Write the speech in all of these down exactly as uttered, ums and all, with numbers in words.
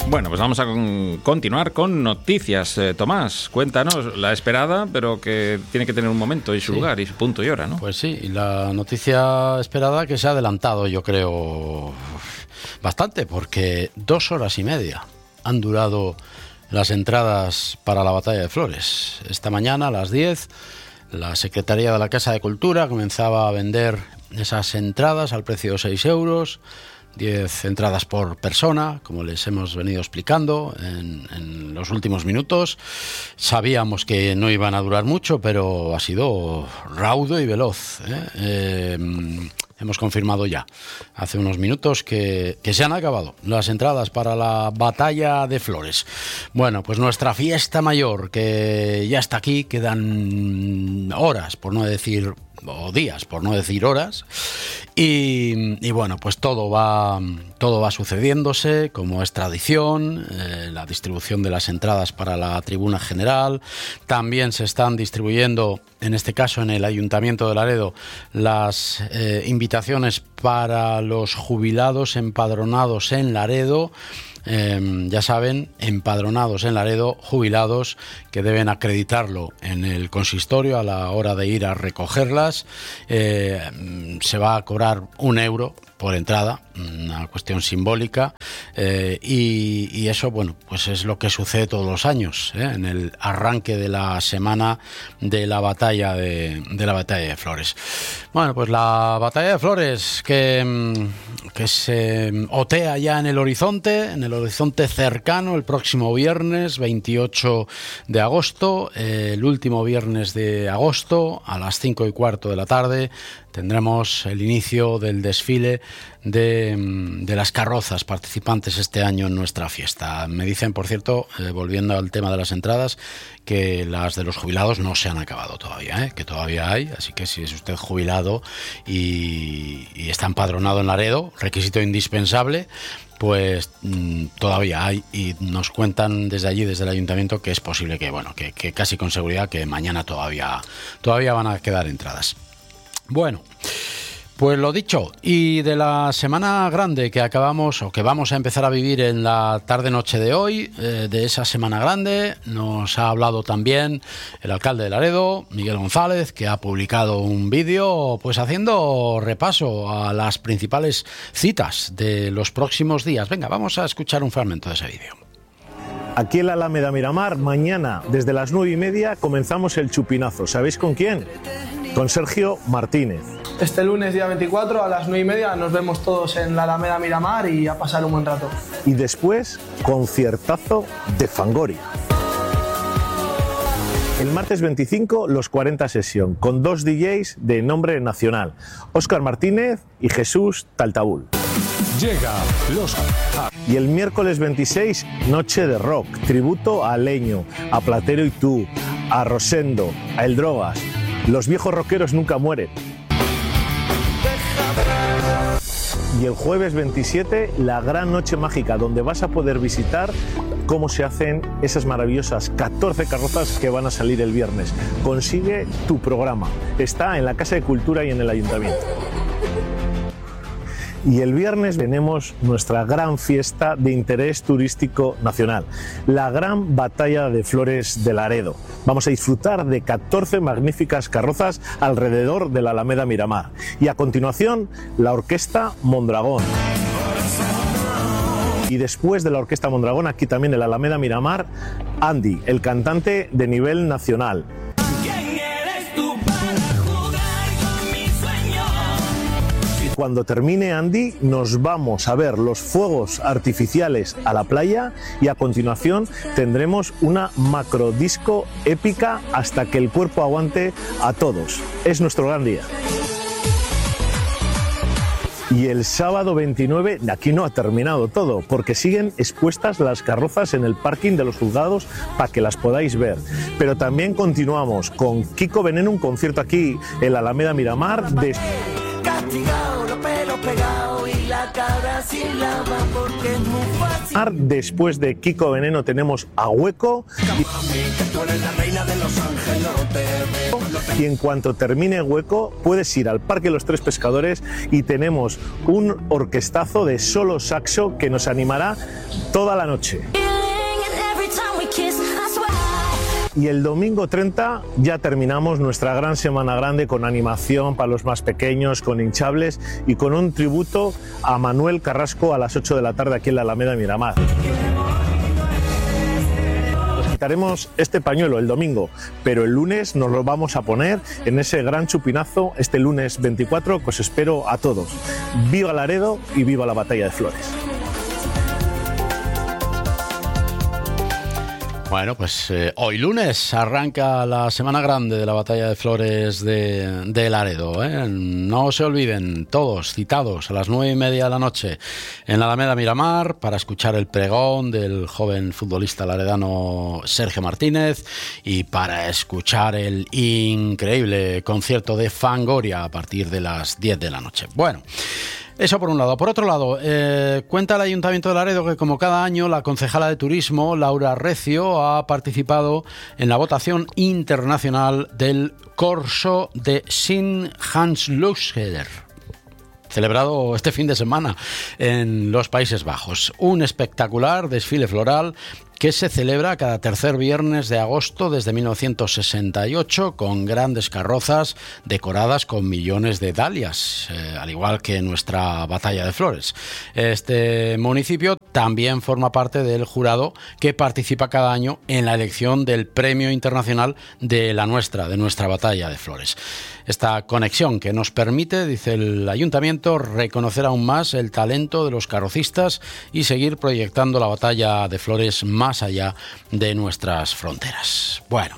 Bueno, pues vamos a con, continuar con noticias. Eh, Tomás, cuéntanos la esperada, pero que tiene que tener un momento y su sí. lugar y su punto y hora, ¿no? Pues sí, la noticia esperada que se ha adelantado, yo creo, bastante, porque dos horas y media han durado las entradas para la Batalla de Flores. Esta mañana a las diez, la Secretaría de la Casa de Cultura comenzaba a vender esas entradas al precio de seis euros. diez entradas por persona, como les hemos venido explicando en, en los últimos minutos. Sabíamos que no iban a durar mucho, pero ha sido raudo y veloz, ¿eh? Eh, hemos confirmado ya, hace unos minutos, que, que se han acabado las entradas para la Batalla de Flores. Bueno, pues nuestra fiesta mayor, que ya está aquí, quedan horas, por no decir... o días, por no decir horas, y, y bueno, pues todo va todo va sucediéndose como es tradición. Eh, la distribución de las entradas para la tribuna general, también se están distribuyendo, en este caso en el Ayuntamiento de Laredo, las eh, invitaciones para los jubilados empadronados en Laredo. Eh, ya saben, empadronados en Laredo, jubilados que deben acreditarlo en el consistorio a la hora de ir a recogerlas. Eh, se va a cobrar un euro por entrada, una cuestión simbólica, eh, y, y eso, bueno, pues es lo que sucede todos los años, ¿eh? En el arranque de la semana de la batalla de, de la batalla de Flores. Bueno, pues la batalla de Flores que, que se otea ya en el horizonte, en el horizonte cercano, el próximo viernes veintiocho de agosto, eh, el último viernes de agosto, a las cinco y cuarto de la tarde, tendremos el inicio del desfile de, de las carrozas participantes este año en nuestra fiesta. Me dicen, por cierto, eh, volviendo al tema de las entradas, que las de los jubilados no se han acabado todavía, ¿eh? Que todavía hay, así que si es usted jubilado y, y está empadronado en Laredo, requisito indispensable, pues mmm, todavía hay, y nos cuentan desde allí, desde el ayuntamiento, que es posible que, bueno, que, que casi con seguridad que mañana todavía, todavía van a quedar entradas. Bueno, pues lo dicho, y de la semana grande que acabamos o que vamos a empezar a vivir en la tarde-noche de hoy, eh, de esa semana grande, nos ha hablado también el alcalde de Laredo, Miguel González, que ha publicado un vídeo pues haciendo repaso a las principales citas de los próximos días. Venga, vamos a escuchar un fragmento de ese vídeo. Aquí en la Alameda Miramar, mañana desde las nueve y media comenzamos el chupinazo. ¿Sabéis con quién? Con Sergio Martínez. Este lunes, día veinticuatro, a las nueve y media, nos vemos todos en la Alameda Miramar y a pasar un buen rato. Y después, conciertazo de Fangoria. El martes veinticinco, los cuarenta Sesión, con dos D Js de nombre nacional, Óscar Martínez y Jesús Taltabul. Llega los... Y el miércoles veintiséis, Noche de Rock, tributo a Leño, a Platero y Tú, a Rosendo, a El Drogas. Los viejos rockeros nunca mueren. Y el jueves veintisiete, la gran noche mágica, donde vas a poder visitar cómo se hacen esas maravillosas catorce carrozas que van a salir el viernes. Consigue tu programa. Está en la Casa de Cultura y en el Ayuntamiento. Y el viernes tenemos nuestra gran fiesta de interés turístico nacional, la gran Batalla de Flores de Laredo. Vamos a disfrutar de catorce magníficas carrozas alrededor de la Alameda Miramar. Y a continuación, la Orquesta Mondragón. Y después de la Orquesta Mondragón, aquí también en la Alameda Miramar, Andy, el cantante de nivel nacional. Cuando termine Andy, nos vamos a ver los fuegos artificiales a la playa y a continuación tendremos una macrodisco épica hasta que el cuerpo aguante a todos. Es nuestro gran día. Y el sábado veintinueve, aquí no ha terminado todo, porque siguen expuestas las carrozas en el parking de los juzgados para que las podáis ver. Pero también continuamos con Kiko Veneno, un concierto aquí en la Alameda Miramar. De... Después de Kiko Veneno tenemos a Hueco y en cuanto termine hueco puedes ir al Parque Los Tres Pescadores y tenemos un orquestazo de solo saxo que nos animará toda la noche. Y el domingo treinta ya terminamos nuestra gran semana grande con animación para los más pequeños, con hinchables y con un tributo a Manuel Carrasco a las ocho de la tarde aquí en la Alameda Miramar. Nos quitaremos este pañuelo el domingo, pero el lunes nos lo vamos a poner en ese gran chupinazo este lunes veinticuatro que os espero a todos. ¡Viva Laredo y viva la Batalla de Flores! Bueno, pues eh, hoy lunes arranca la semana grande de la Batalla de Flores de, de Laredo, ¿eh? No se olviden, todos citados a las nueve y media de la noche en la Alameda Miramar para escuchar el pregón del joven futbolista laredano Sergio Martínez y para escuchar el increíble concierto de Fangoria a partir de las diez de la noche. Bueno, eso por un lado. Por otro lado, eh, cuenta el Ayuntamiento de Laredo que como cada año la concejala de Turismo, Laura Recio, ha participado en la votación internacional del Corso de Sint-Hans-Lutsker, celebrado este fin de semana en los Países Bajos. Un espectacular desfile floral que se celebra cada tercer viernes de agosto desde mil novecientos sesenta y ocho con grandes carrozas decoradas con millones de dalias, eh, al igual que nuestra Batalla de Flores. Este municipio también forma parte del jurado que participa cada año en la elección del Premio Internacional de la nuestra, de nuestra Batalla de Flores. Esta conexión que nos permite, dice el Ayuntamiento, reconocer aún más el talento de los carrocistas y seguir proyectando la Batalla de Flores más allá de nuestras fronteras. Bueno,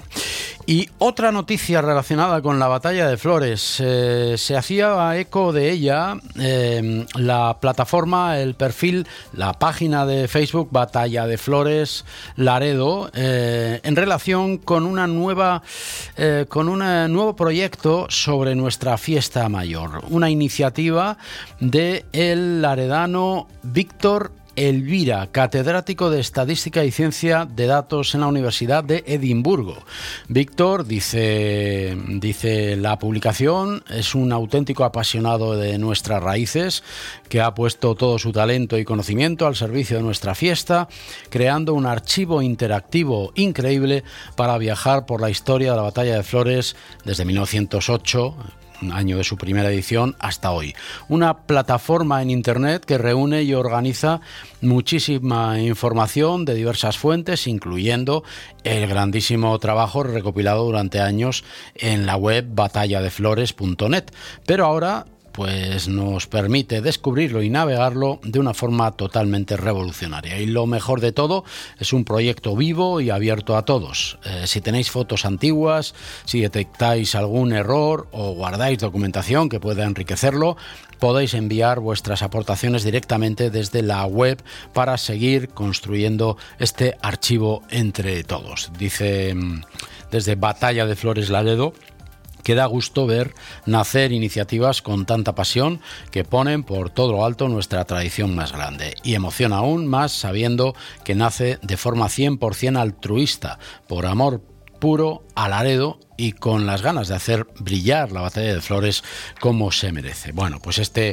y otra noticia relacionada con la Batalla de Flores, eh, se hacía eco de ella eh, la plataforma, el perfil, la página de Facebook Batalla de Flores Laredo, eh, en relación con una nueva, eh, con un nuevo proyecto sobre nuestra fiesta mayor, una iniciativa de el laredano Víctor Elvira, catedrático de Estadística y Ciencia de Datos en la Universidad de Edimburgo. Víctor, dice, dice la publicación, es un auténtico apasionado de nuestras raíces que ha puesto todo su talento y conocimiento al servicio de nuestra fiesta, creando un archivo interactivo increíble para viajar por la historia de la Batalla de Flores desde mil novecientos ocho, año de su primera edición, hasta hoy. Una plataforma en Internet que reúne y organiza muchísima información de diversas fuentes, incluyendo el grandísimo trabajo recopilado durante años en la web batalla de flores punto net. Pero ahora pues nos permite descubrirlo y navegarlo de una forma totalmente revolucionaria. Y lo mejor de todo, es un proyecto vivo y abierto a todos. Eh, si tenéis fotos antiguas, si detectáis algún error o guardáis documentación que pueda enriquecerlo, podéis enviar vuestras aportaciones directamente desde la web para seguir construyendo este archivo entre todos. Dice desde Batalla de Flores Laredo que da gusto ver nacer iniciativas con tanta pasión que ponen por todo lo alto nuestra tradición más grande, y emociona aún más sabiendo que nace de forma cien por ciento altruista, por amor puro a Laredo y con las ganas de hacer brillar la Batalla de Flores como se merece. Bueno, pues este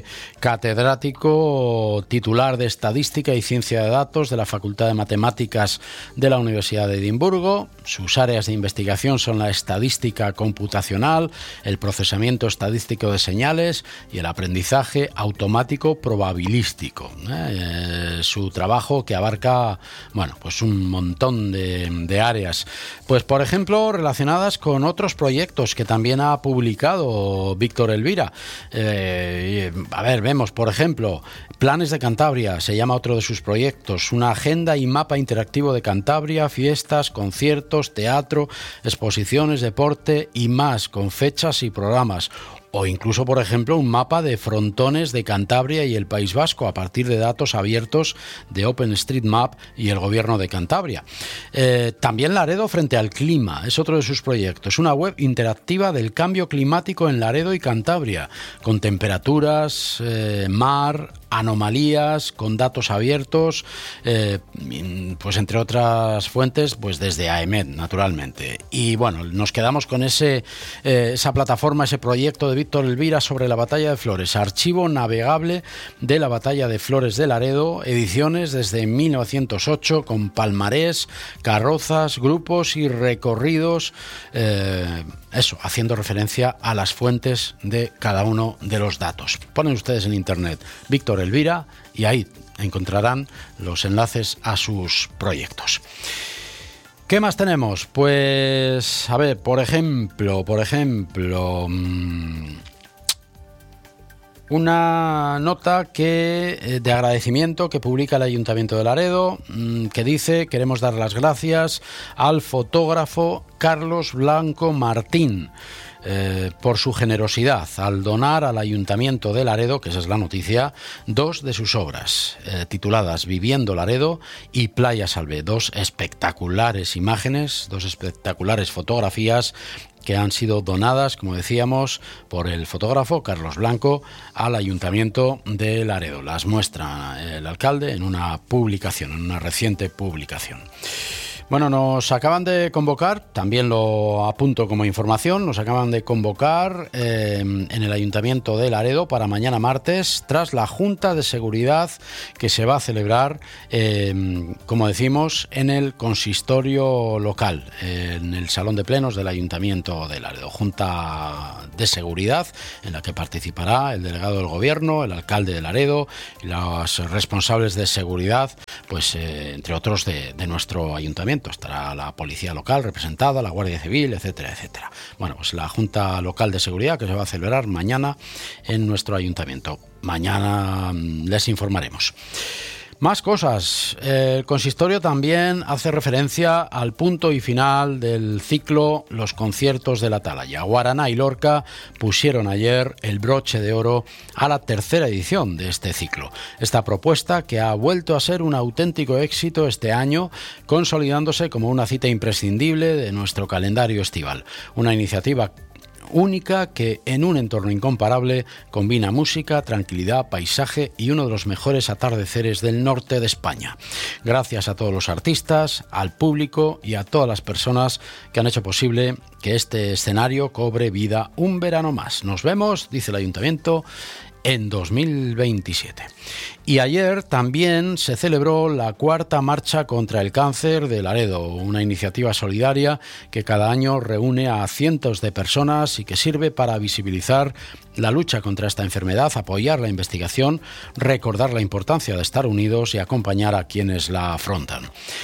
catedrático titular de Estadística y Ciencia de Datos de la Facultad de Matemáticas de la Universidad de Edimburgo, sus áreas de investigación son la estadística computacional, el procesamiento estadístico de señales y el aprendizaje automático probabilístico. ¿eh? Eh, su trabajo que abarca, bueno, pues un montón de, de áreas. Pues, por ejemplo, relacionadas con otros proyectos que también ha publicado Víctor Elvira. Eh, a ver, vemos, por ejemplo, Planes de Cantabria, se llama otro de sus proyectos, una agenda y mapa interactivo de Cantabria, fiestas, conciertos, teatro, exposiciones, deporte y más, con fechas y programas. O incluso, por ejemplo, un mapa de frontones de Cantabria y el País Vasco a partir de datos abiertos de OpenStreetMap y el Gobierno de Cantabria. Eh, también Laredo frente al clima es otro de sus proyectos. Una web interactiva del cambio climático en Laredo y Cantabria, con temperaturas, eh, mar, anomalías, con datos abiertos, eh, pues entre otras fuentes, pues desde A E M E D, naturalmente. Y bueno, nos quedamos con ese eh, esa plataforma, ese proyecto de Víctor Elvira sobre la Batalla de Flores, archivo navegable de la Batalla de Flores de Laredo, ediciones desde mil novecientos ocho, con palmarés, carrozas, grupos y recorridos, eh, eso, haciendo referencia a las fuentes de cada uno de los datos. Ponen ustedes en internet Víctor Elvira y ahí encontrarán los enlaces a sus proyectos. ¿Qué más tenemos? Pues, a ver, por ejemplo, por ejemplo, mmm, una nota que de agradecimiento que publica el Ayuntamiento de Laredo, que dice: queremos dar las gracias al fotógrafo Carlos Blanco Martín eh, por su generosidad al donar al Ayuntamiento de Laredo, que esa es la noticia, dos de sus obras, eh, tituladas Viviendo Laredo y Playa Salvé, dos espectaculares imágenes, dos espectaculares fotografías que han sido donadas, como decíamos, por el fotógrafo Carlos Blanco al Ayuntamiento de Laredo. Las muestra el alcalde en una publicación, en una reciente publicación. Bueno, nos acaban de convocar, también lo apunto como información, nos acaban de convocar eh, en el Ayuntamiento de Laredo para mañana martes, tras la Junta de Seguridad que se va a celebrar, eh, como decimos, en el consistorio local, eh, en el Salón de Plenos del Ayuntamiento de Laredo. Junta de Seguridad en la que participará el delegado del Gobierno, el alcalde de Laredo y los responsables de seguridad, pues eh, entre otros de, de nuestro ayuntamiento. Estará la policía local representada, la Guardia Civil, etcétera, etcétera. Bueno, pues la Junta Local de Seguridad que se va a celebrar mañana en nuestro ayuntamiento. Mañana les informaremos. Más cosas. El consistorio también hace referencia al punto y final del ciclo Los conciertos de la Atalaya. Guaraná y Lorca pusieron ayer el broche de oro a la tercera edición de este ciclo. Esta propuesta, que ha vuelto a ser un auténtico éxito este año, consolidándose como una cita imprescindible de nuestro calendario estival. Una iniciativa única que en un entorno incomparable combina música, tranquilidad, paisaje y uno de los mejores atardeceres del norte de España. Gracias a todos los artistas, al público y a todas las personas que han hecho posible que este escenario cobre vida un verano más. Nos vemos, dice el Ayuntamiento, en dos mil veintisiete. Y ayer también se celebró la cuarta marcha contra el cáncer de Laredo, una iniciativa solidaria que cada año reúne a cientos de personas y que sirve para visibilizar la lucha contra esta enfermedad, apoyar la investigación, recordar la importancia de estar unidos y acompañar a quienes la afrontan.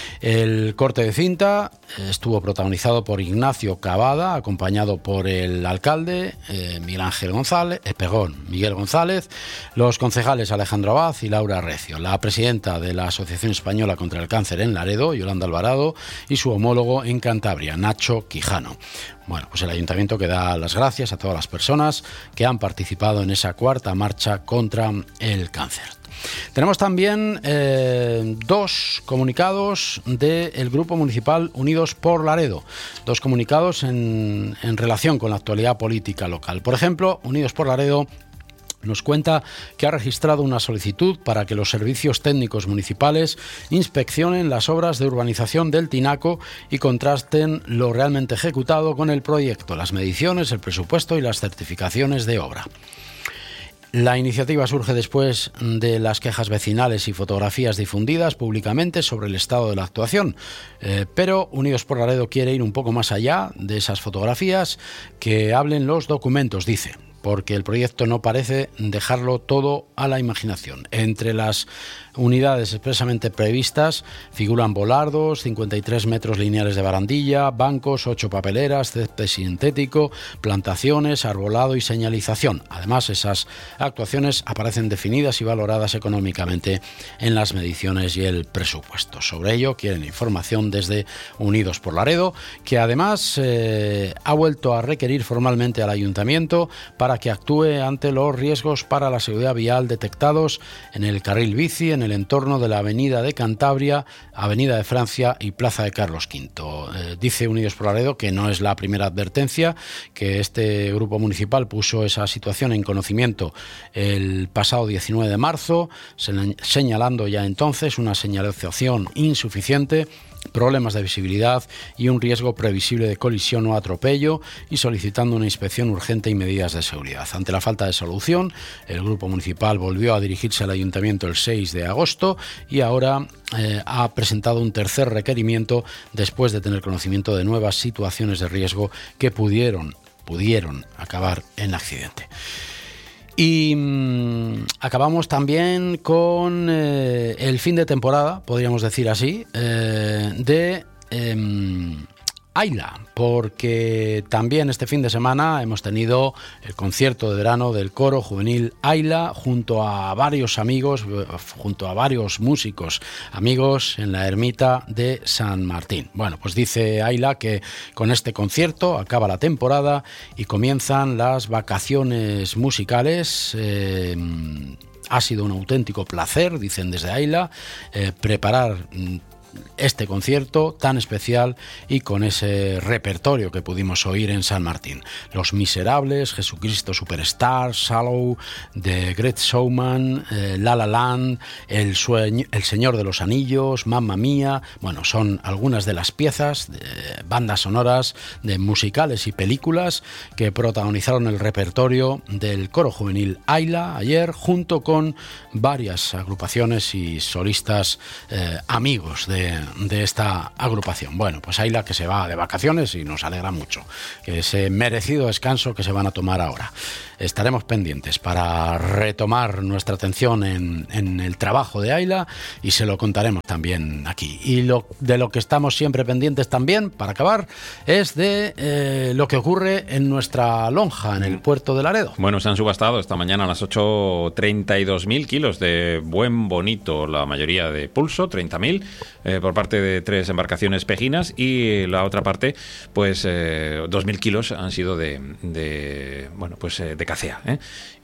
El corte de cinta estuvo protagonizado por Ignacio Cavada, acompañado por el alcalde eh, Miguel Ángel González, eh, perdón, Miguel González, los concejales Alejandro Abad y Laura Recio, la presidenta de la Asociación Española contra el Cáncer en Laredo, Yolanda Alvarado, y su homólogo en Cantabria, Nacho Quijano. Bueno, pues el Ayuntamiento que da las gracias a todas las personas que han participado en esa cuarta marcha contra el cáncer. Tenemos también eh, dos comunicados del Grupo Municipal Unidos por Laredo, dos comunicados en, en relación con la actualidad política local. Por ejemplo, Unidos por Laredo nos cuenta que ha registrado una solicitud para que los servicios técnicos municipales inspeccionen las obras de urbanización del Tinaco y contrasten lo realmente ejecutado con el proyecto, las mediciones, el presupuesto y las certificaciones de obra. La iniciativa surge después de las quejas vecinales y fotografías difundidas públicamente sobre el estado de la actuación, eh, pero Unidos por Laredo quiere ir un poco más allá de esas fotografías, que hablen los documentos, dice, porque el proyecto no parece dejarlo todo a la imaginación. Entre las unidades expresamente previstas figuran volardos, cincuenta y tres metros lineales de barandilla, bancos, ocho papeleras, césped sintético, plantaciones, arbolado y señalización. Además, esas actuaciones aparecen definidas y valoradas económicamente en las mediciones y el presupuesto. Sobre ello quieren información desde Unidos por Laredo, que además eh, ha vuelto a requerir formalmente al Ayuntamiento para para que actúe ante los riesgos para la seguridad vial detectados en el carril bici en el entorno de la Avenida de Cantabria, Avenida de Francia y Plaza de Carlos quinto. Eh, dice Unidos por Laredo que no es la primera advertencia, que este grupo municipal puso esa situación en conocimiento el pasado diecinueve de marzo, señalando ya entonces una señalización insuficiente, problemas de visibilidad y un riesgo previsible de colisión o atropello, y solicitando una inspección urgente y medidas de seguridad. Ante la falta de solución, el grupo municipal volvió a dirigirse al ayuntamiento el seis de agosto y ahora eh, ha presentado un tercer requerimiento después de tener conocimiento de nuevas situaciones de riesgo que pudieron, pudieron acabar en accidente. Y mmm, acabamos también con eh, el fin de temporada, podríamos decir así, eh, de eh, Ayla, porque también este fin de semana hemos tenido el concierto de verano del coro juvenil Ayla junto a varios amigos, junto a varios músicos amigos en la ermita de San Martín. Bueno, pues dice Ayla que con este concierto acaba la temporada y comienzan las vacaciones musicales. Eh, ha sido un auténtico placer, dicen desde Ayla, eh, preparar este concierto tan especial y con ese repertorio que pudimos oír en San Martín. Los Miserables, Jesucristo Superstar, Shallow, The Great Showman, eh, La La Land, el, sueño, el Señor de los Anillos, Mamma Mía. Bueno, son algunas de las piezas, de bandas sonoras, de musicales y películas que protagonizaron el repertorio del coro juvenil Ayla ayer, junto con varias agrupaciones y solistas eh, amigos de de esta agrupación. Bueno, pues Ayla que se va de vacaciones y nos alegra mucho que ese merecido descanso que se van a tomar ahora. Estaremos pendientes para retomar nuestra atención en, en el trabajo de Ayla y se lo contaremos también aquí. Y lo, de lo que estamos siempre pendientes también, para acabar, es de eh, lo que ocurre en nuestra lonja, en el puerto de Laredo. Bueno, se han subastado esta mañana a las ocho treinta y dos mil kilos de buen bonito, la mayoría de pulso, treinta mil, eh, por parte de tres embarcaciones pejinas, y la otra parte, pues eh, dos mil kilos han sido de, de bueno, pues eh, de cacea, ¿eh?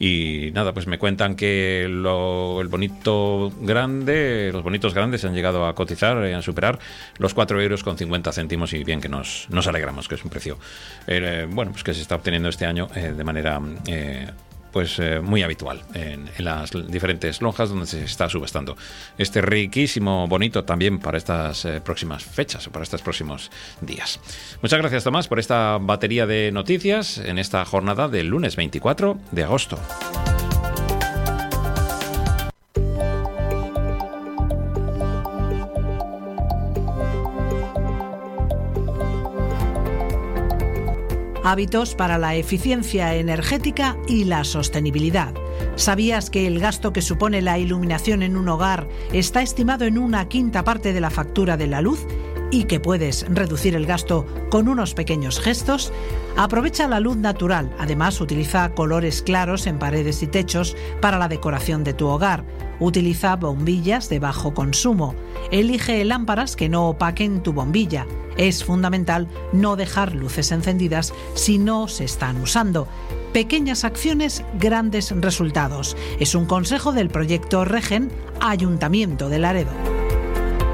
Y nada, pues me cuentan que lo, el bonito grande, los bonitos grandes han llegado a cotizar y a superar los cuatro euros con cincuenta céntimos, y bien que nos, nos alegramos, que es un precio eh, bueno, pues que se está obteniendo este año eh, de manera eh, pues eh, muy habitual en, en las diferentes lonjas donde se está subastando este riquísimo bonito también para estas eh, próximas fechas o para estos próximos días. Muchas gracias, Tomás, por esta batería de noticias en esta jornada del lunes veinticuatro de agosto. Hábitos para la eficiencia energética y la sostenibilidad. ¿Sabías que el gasto que supone la iluminación en un hogar está estimado en una quinta parte de la factura de la luz? ¿Y que puedes reducir el gasto con unos pequeños gestos? Aprovecha la luz natural. Además, utiliza colores claros en paredes y techos para la decoración de tu hogar. Utiliza bombillas de bajo consumo. Elige lámparas que no opaquen tu bombilla. Es fundamental no dejar luces encendidas si no se están usando. Pequeñas acciones, grandes resultados. Es un consejo del proyecto Regen, Ayuntamiento de Laredo.